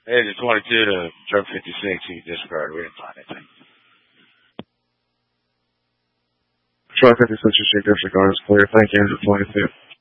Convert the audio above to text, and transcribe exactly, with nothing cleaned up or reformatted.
Hey, the twenty-two to Truck fifty-six, you discard. We didn't find anything. Truck fifty-six, you should disregard is clear. Thank you, engine twenty-two.